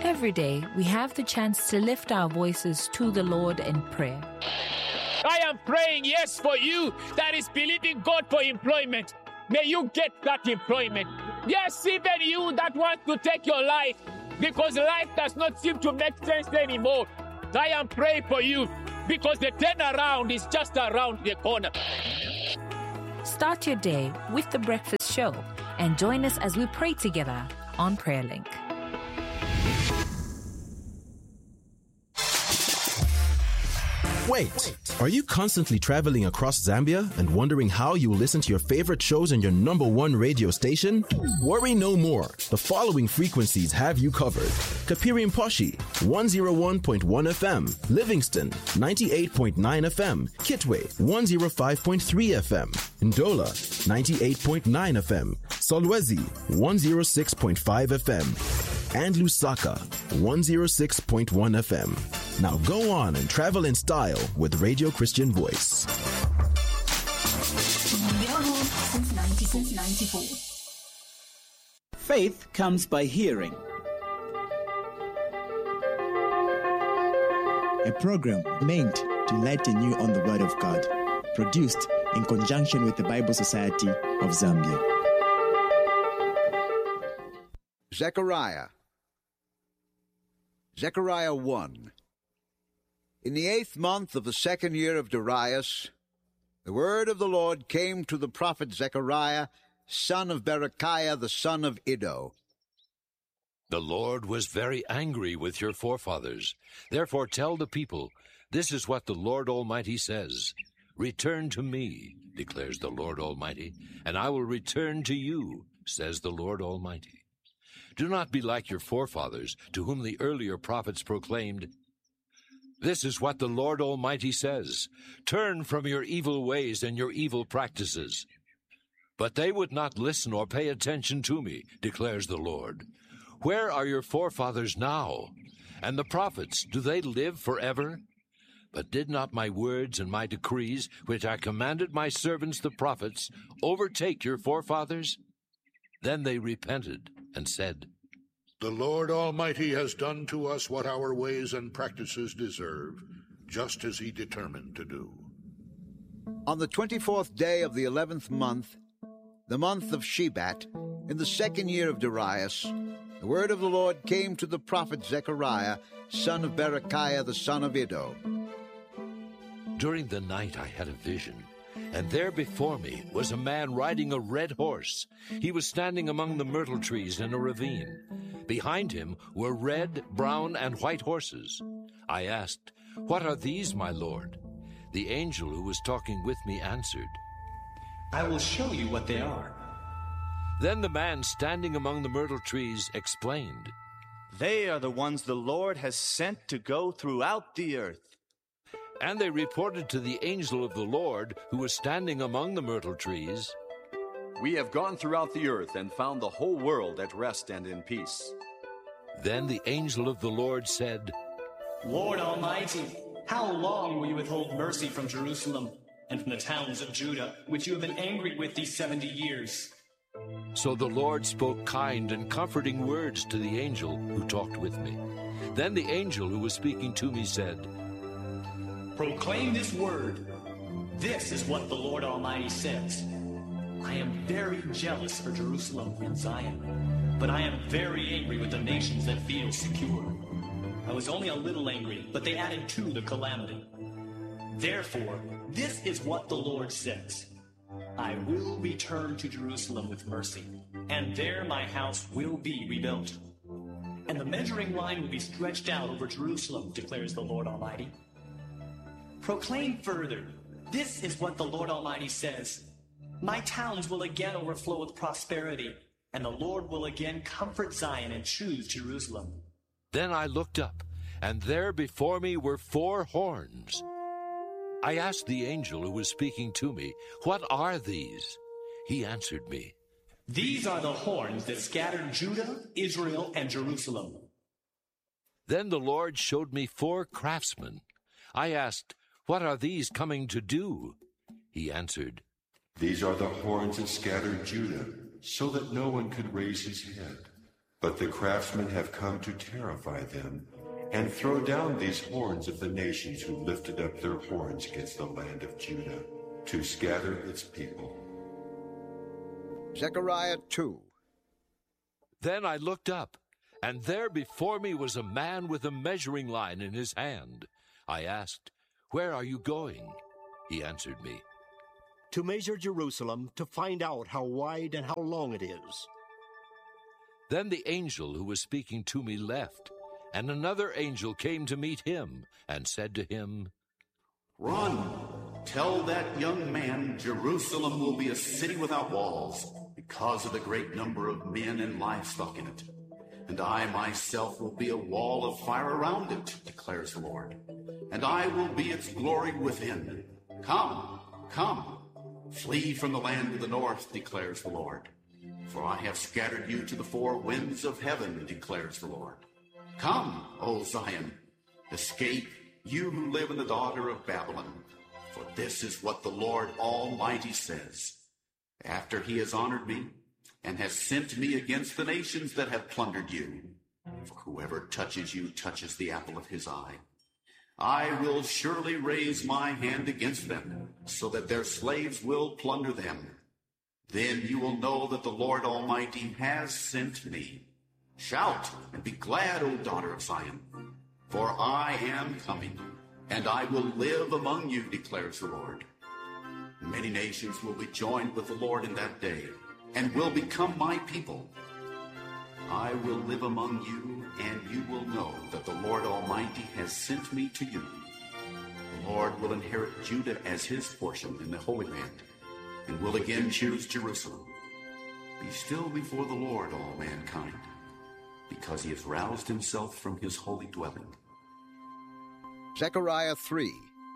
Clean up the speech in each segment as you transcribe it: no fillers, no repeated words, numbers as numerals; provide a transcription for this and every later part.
Every day, we have the chance to lift our voices to the Lord in prayer. I am praying, yes, for you that is believing God for employment. May you get that employment. Yes, even you that wants to take your life because life does not seem to make sense anymore. I am praying for you because the turnaround is just around the corner. Start your day with The Breakfast Show and join us as we pray together on PrayerLink. Wait, are you constantly traveling across Zambia and wondering how you will listen to your favorite shows on your number one radio station? Worry no more. The following frequencies have you covered. Kapiri Mposhi, 101.1 FM. Livingston, 98.9 FM. Kitwe, 105.3 FM. Ndola, 98.9 FM. Solwezi, 106.5 FM. And Lusaka, 106.1 FM. Now go on and travel in style with Radio Christian Voice. Since 1994. Faith comes by hearing. A program meant to enlighten you on the Word of God. Produced in conjunction with the Bible Society of Zambia. Zechariah 1. In the 8th month of the 2nd year of Darius, the word of the Lord came to the prophet Zechariah, son of Berechiah, the son of Iddo. The Lord was very angry with your forefathers. Therefore tell the people, this is what the Lord Almighty says. Return to me, declares the Lord Almighty, and I will return to you, says the Lord Almighty. Do not be like your forefathers, to whom the earlier prophets proclaimed, this is what the Lord Almighty says. Turn from your evil ways and your evil practices. But they would not listen or pay attention to me, declares the Lord. Where are your forefathers now? And the prophets, do they live forever? But did not my words and my decrees, which I commanded my servants the prophets, overtake your forefathers? Then they repented and said, the Lord Almighty has done to us what our ways and practices deserve, just as he determined to do. On the 24th day of the 11th month, the month of Shebat, in the 2nd year of Darius, the word of the Lord came to the prophet Zechariah, son of Berechiah, the son of Iddo. During the night I had a vision, and there before me was a man riding a red horse. He was standing among the myrtle trees in a ravine. Behind him were red, brown, and white horses. I asked, what are these, my lord? The angel who was talking with me answered, I will show you what they are. Then the man standing among the myrtle trees explained, they are the ones the Lord has sent to go throughout the earth. And they reported to the angel of the Lord who was standing among the myrtle trees, we have gone throughout the earth and found the whole world at rest and in peace. Then the angel of the Lord said, Lord Almighty, how long will you withhold mercy from Jerusalem and from the towns of Judah, which you have been angry with these 70 years? So the Lord spoke kind and comforting words to the angel who talked with me. Then the angel who was speaking to me said, proclaim this word. This is what the Lord Almighty says. I am very jealous for Jerusalem and Zion, but I am very angry with the nations that feel secure. I was only a little angry, but they added to the calamity. Therefore, this is what the Lord says. I will return to Jerusalem with mercy, and there my house will be rebuilt. And the measuring line will be stretched out over Jerusalem, declares the Lord Almighty. Proclaim further. This is what the Lord Almighty says. My towns will again overflow with prosperity, and the Lord will again comfort Zion and choose Jerusalem. Then I looked up, and there before me were 4 horns. I asked the angel who was speaking to me, what are these? He answered me, these are the horns that scattered Judah, Israel, and Jerusalem. Then the Lord showed me 4 craftsmen. I asked, what are these coming to do? He answered, these are the horns that scattered Judah, so that no one could raise his head. But the craftsmen have come to terrify them and throw down these horns of the nations who lifted up their horns against the land of Judah, to scatter its people. Zechariah 2. Then I looked up, and there before me was a man with a measuring line in his hand. I asked, "Where are you going?" He answered me, "To measure Jerusalem, to find out how wide and how long it is." Then the angel who was speaking to me left, and another angel came to meet him and said to him, "Run, tell that young man Jerusalem will be a city without walls because of the great number of men and livestock in it. And I myself will be a wall of fire around it, declares the Lord. And I will be its glory within. Come, come, flee from the land of the north, declares the Lord. For I have scattered you to the four winds of heaven, declares the Lord. Come, O Zion, escape, you who live in the daughter of Babylon. For this is what the Lord Almighty says. After he has honored me and has sent me against the nations that have plundered you, for whoever touches you touches the apple of his eye, I will surely raise my hand against them, so that their slaves will plunder them. Then you will know that the Lord Almighty has sent me. Shout and be glad, O daughter of Zion, for I am coming, and I will live among you, declares the Lord. Many nations will be joined with the Lord in that day, and will become my people. I will live among you, and you will know that the Lord Almighty has sent me to you. The Lord will inherit Judah as his portion in the Holy Land, and will again choose Jerusalem. Be still before the Lord, all mankind, because he has roused himself from his holy dwelling. Zechariah 3.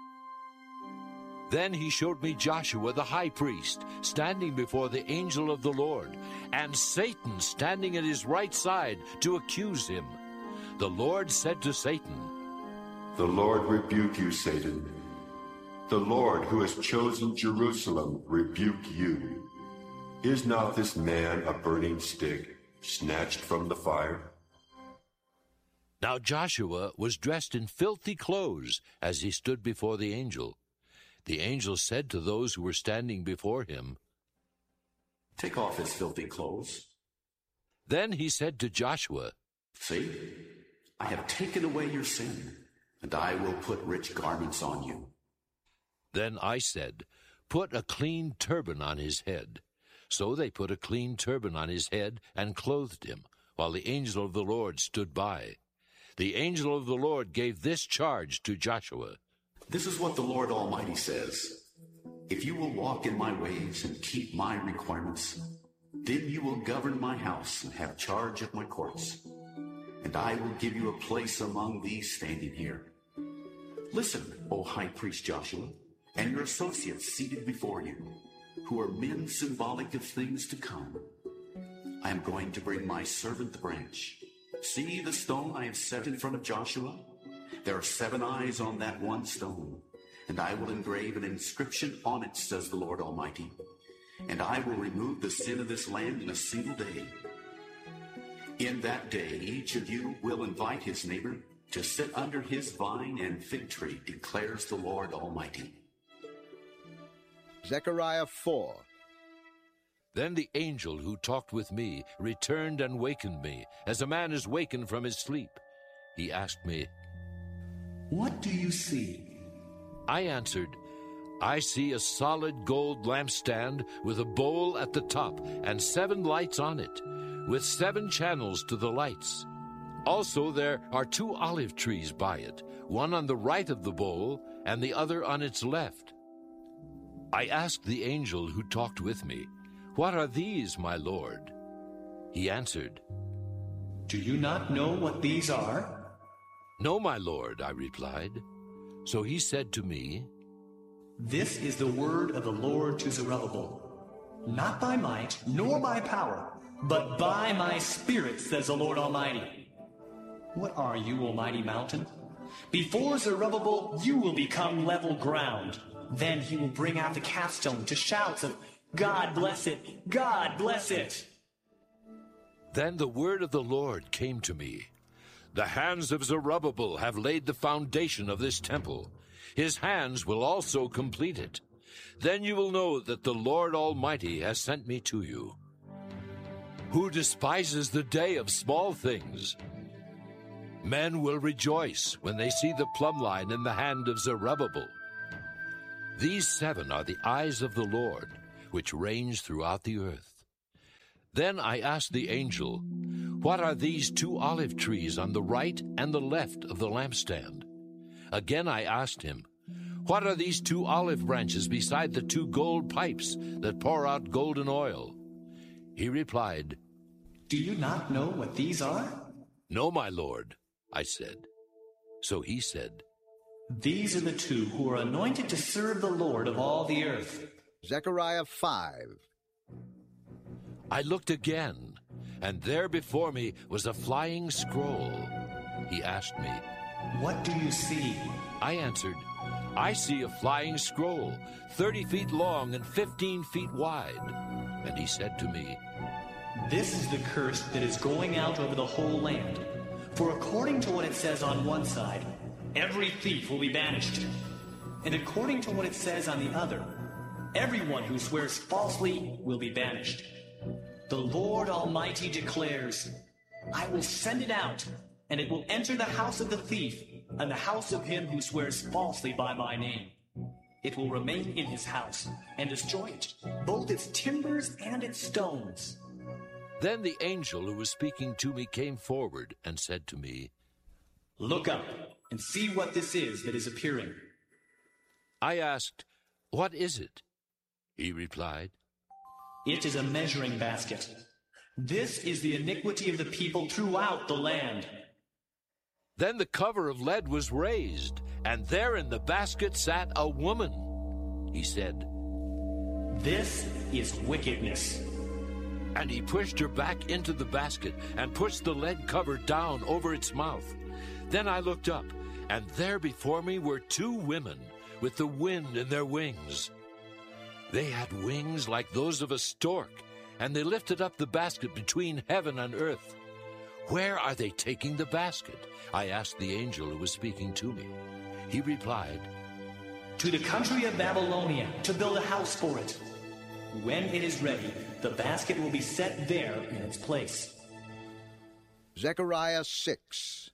Then he showed me Joshua the high priest, standing before the angel of the Lord, and Satan standing at his right side to accuse him. The Lord said to Satan, "The Lord rebuke you, Satan. The Lord who has chosen Jerusalem rebuke you. Is not this man a burning stick, snatched from the fire?" Now Joshua was dressed in filthy clothes as he stood before the angel. The angel said to those who were standing before him, "Take off his filthy clothes." Then he said to Joshua, "See, I have taken away your sin, and I will put rich garments on you." Then I said, "Put a clean turban on his head." So they put a clean turban on his head and clothed him, while the angel of the Lord stood by. The angel of the Lord gave this charge to Joshua. This is what the Lord Almighty says. If you will walk in my ways and keep my requirements, then you will govern my house and have charge of my courts. And I will give you a place among these standing here. Listen, O high priest Joshua, and your associates seated before you, who are men symbolic of things to come. I am going to bring my servant the branch. See the stone I have set in front of Joshua? There are 7 eyes on that one stone, and I will engrave an inscription on it, says the Lord Almighty. And I will remove the sin of this land in a single day. In that day, each of you will invite his neighbor to sit under his vine and fig tree, declares the Lord Almighty. Zechariah 4. Then the angel who talked with me returned and wakened me, as a man is wakened from his sleep. He asked me, "What do you see?" I answered, "I see a solid gold lampstand with a bowl at the top and 7 lights on it, with 7 channels to the lights. Also there are 2 olive trees by it, one on the right of the bowl and the other on its left." I asked the angel who talked with me, "What are these, my Lord?" He answered, "Do you not know what these are?" "No, my Lord," I replied. So he said to me, "This is the word of the Lord to Zerubbabel. Not by might, nor by power, but by my Spirit, says the Lord Almighty. What are you, O mighty mountain? Before Zerubbabel, you will become level ground. Then he will bring out the capstone to shouts of, 'God bless it! God bless it!'" Then the word of the Lord came to me. The hands of Zerubbabel have laid the foundation of this temple. His hands will also complete it. Then you will know that the Lord Almighty has sent me to you. Who despises the day of small things? Men will rejoice when they see the plumb line in the hand of Zerubbabel. These 7 are the eyes of the Lord, which range throughout the earth. Then I asked the angel, "What are these 2 olive trees on the right and the left of the lampstand?" Again I asked him, "What are these 2 olive branches beside the 2 gold pipes that pour out golden oil?" He replied, "Do you not know what these are?" "No, my lord," I said. So he said, "These are the 2 who are anointed to serve the Lord of all the earth." Zechariah 5. I looked again, and there before me was a flying scroll. He asked me, "What do you see?" I answered, "I see a flying scroll, 30 feet long and 15 feet wide." And he said to me, "This is the curse that is going out over the whole land. For according to what it says on one side, every thief will be banished. And according to what it says on the other, everyone who swears falsely will be banished. The Lord Almighty declares, I will send it out, and it will enter the house of the thief and the house of him who swears falsely by my name. It will remain in his house and destroy it, both its timbers and its stones." Then the angel who was speaking to me came forward and said to me, "Look up and see what this is that is appearing." I asked, "What is it?" He replied, "It is a measuring basket. This is the iniquity of the people throughout the land." Then the cover of lead was raised, and there in the basket sat a woman. He said, "This is wickedness." And he pushed her back into the basket and pushed the lead cover down over its mouth. Then I looked up, and there before me were 2 women with the wind in their wings. They had wings like those of a stork, and they lifted up the basket between heaven and earth. "Where are they taking the basket?" I asked the angel who was speaking to me. He replied, "To the country of Babylonia, to build a house for it. When it is ready, the basket will be set there in its place." Zechariah 6.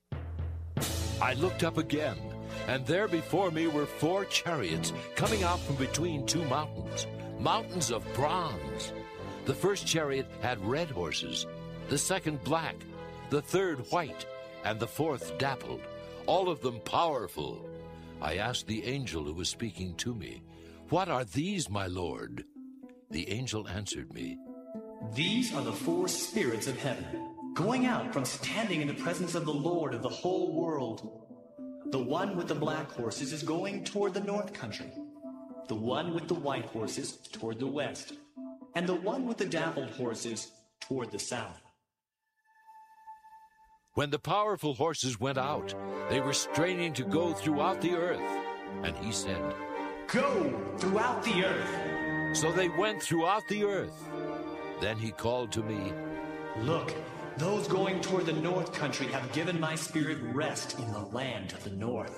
I looked up again, and there before me were 4 chariots coming out from between 2 mountains, mountains of bronze. The first chariot had red horses, the second black, the third white, and the fourth dappled, all of them powerful. I asked the angel who was speaking to me, "What are these, my lord?" The angel answered me, "These are the 4 spirits of heaven, going out from standing in the presence of the Lord of the whole world. The one with the black horses is going toward the north country, the one with the white horses toward the west, and the one with the dappled horses toward the south." When the powerful horses went out, they were straining to go throughout the earth. And he said, "Go throughout the earth." So they went throughout the earth. Then he called to me, "Look, those going toward the north country have given my spirit rest in the land of the north."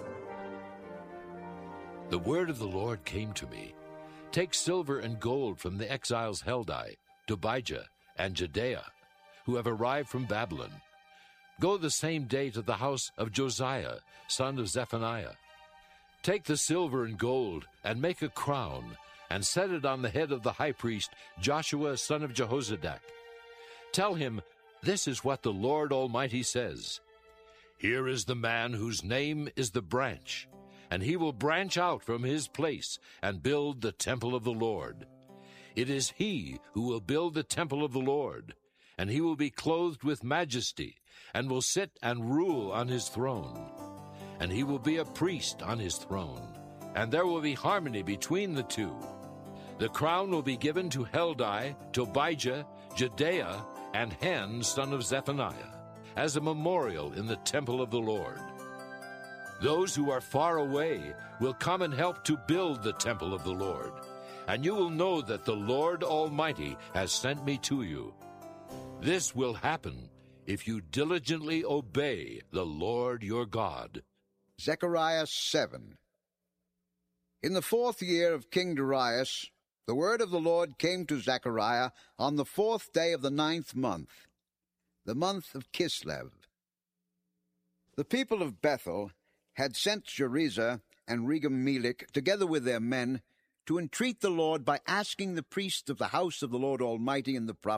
The word of the Lord came to me, "Take silver and gold from the exiles Heldai, Tobijah, and Judea, who have arrived from Babylon. Go the same day to the house of Josiah, son of Zephaniah. Take the silver and gold and make a crown, and set it on the head of the high priest Joshua, son of Jehozadak. Tell him, this is what the Lord Almighty says. Here is the man whose name is the branch, and he will branch out from his place and build the temple of the Lord. It is he who will build the temple of the Lord, and he will be clothed with majesty, and will sit and rule on his throne. And he will be a priest on his throne, and there will be harmony between the 2. The crown will be given to Heldai, Tobijah, Judea, and Hen, son of Zephaniah, as a memorial in the temple of the Lord. Those who are far away will come and help to build the temple of the Lord, and you will know that the Lord Almighty has sent me to you. This will happen if you diligently obey the Lord your God. Zechariah 7. In the 4th year of King Darius, the word of the Lord came to Zechariah on the 4th day of the 9th month, the month of Kislev. The people of Bethel had sent Jerezer and Regem-Melech, together with their men, to entreat the Lord by asking the priests of the house of the Lord Almighty and the prophets